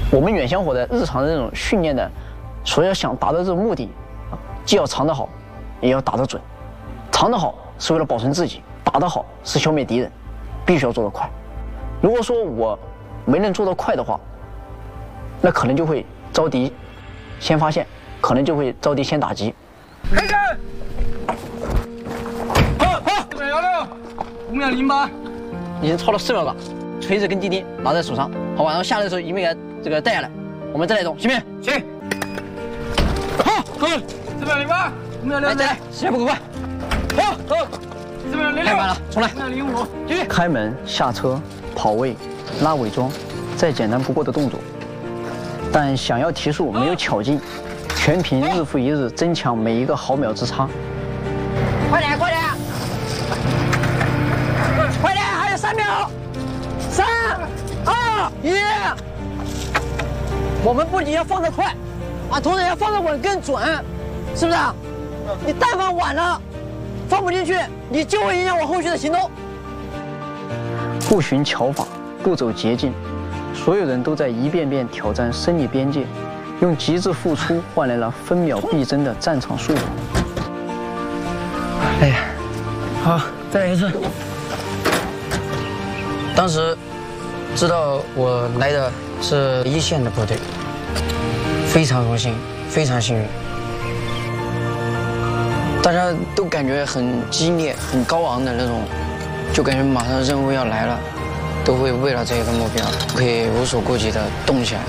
我们远香火在日常的这种训练的，所要想达到这种目的，既要藏得好，也要打得准。藏得好是为了保存自己，打得好是消灭敌人，必须要做得快。如果说我没能做得快的话，那可能就会遭敌先发现，可能就会遭敌先打击。 开始！好，416，5秒08， 已经超了4秒了。锤子跟钉钉拿在手上，好吧，然后下来的时候一并给它这个带下来，我们再来动，行不行？ 行。好，4秒08，5秒6， 来，时间不够快。 好，4秒06， 太慢了，重来。 5秒05，继续。 开门、下车、跑位、拉伪装，再简单不过的动作，但想要提速没有巧劲，全凭日复一日增强每一个毫秒之差。快点，快点，快点，还有3秒，3、2、1。我们不仅要放得快，同时要放得稳更准，是不是？你但凡晚了，放不进去，你就会影响我后续的行动。不循巧法，不走捷径，所有人都在一遍遍挑战生理边界，用极致付出换来了分秒必争的战场速度。哎呀，好，再来一次。 当时知道我来的是一线的部队，非常荣幸，非常幸运。大家都感觉很激烈、很高昂的那种，就感觉马上任务要来了，都会为了这个目标可以无所顾忌地动起来。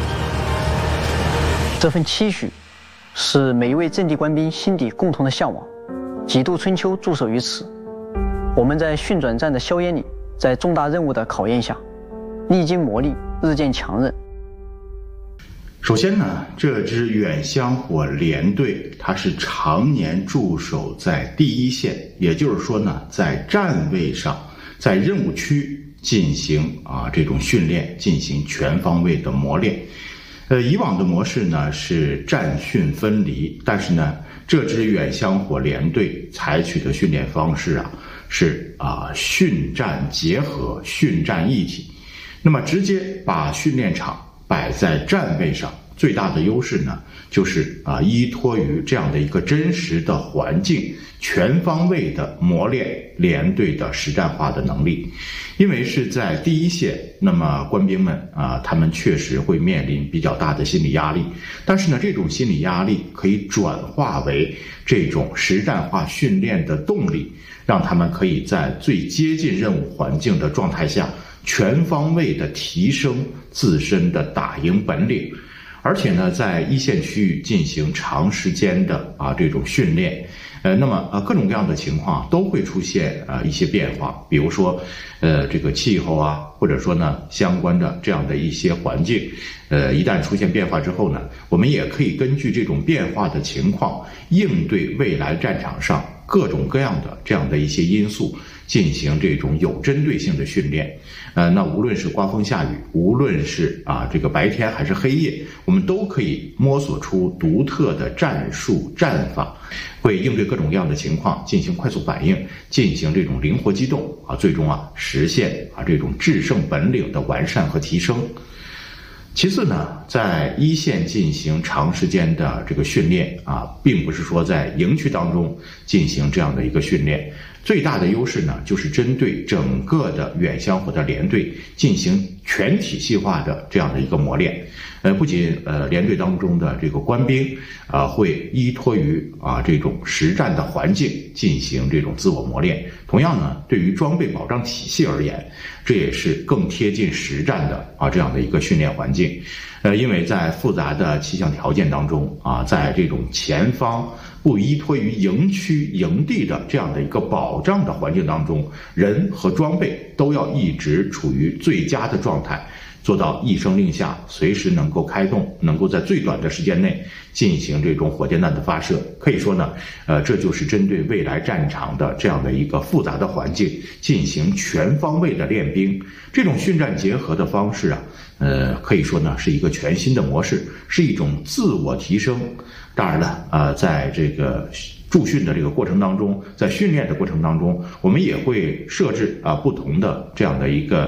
这份期许是每一位阵地官兵心底共同的向往。几度春秋驻守于此，我们在训转战的硝烟里，在重大任务的考验下，历经磨砺，日渐强韧。 首先呢，这支远香火联队它是常年驻守在第一线，也就是说呢，在站位上，在任务区进行这种训练，进行全方位的磨练。以往的模式呢是战训分离，但是呢，这支远香火联队采取的训练方式是训战结合，训战一体。那么直接把训练场摆在站位上，最大的优势呢，就是依托于这样的一个真实的环境，全方位的磨练连队的实战化的能力。因为是在第一线，那么官兵们他们确实会面临比较大的心理压力，但是呢，这种心理压力可以转化为这种实战化训练的动力，让他们可以在最接近任务环境的状态下，全方位的提升自身的打赢本领。而且呢，在一线区域进行长时间的这种训练，那么各种各样的情况都会出现一些变化，比如说这个气候或者说呢相关的这样的一些环境，一旦出现变化之后呢，我们也可以根据这种变化的情况，应对未来战场上各种各样的这样的一些因素，进行这种有针对性的训练。那无论是刮风下雨，无论是这个白天还是黑夜，我们都可以摸索出独特的战术战法，会应对各种各样的情况进行快速反应，进行这种灵活机动最终实现这种制胜本领的完善和提升。其次呢，在一线进行长时间的这个训练并不是说在营区当中进行这样的一个训练，最大的优势呢，就是针对整个的远香火的连队进行全体系化的这样的一个磨练。不仅连队当中的这个官兵会依托于这种实战的环境进行这种自我磨练，同样呢，对于装备保障体系而言，这也是更贴近实战的这样的一个训练环境。因为在复杂的气象条件当中在这种前方不依托于营区营地的这样的一个保障的环境当中，人和装备都要一直处于最佳的状态，做到一声令下随时能够开动，能够在最短的时间内进行这种火箭弹的发射。可以说呢，这就是针对未来战场的这样的一个复杂的环境进行全方位的练兵。这种训战结合的方式可以说呢是一个全新的模式，是一种自我提升。当然了，在这个驻训的这个过程当中，在训练的过程当中，我们也会设置不同的这样的一个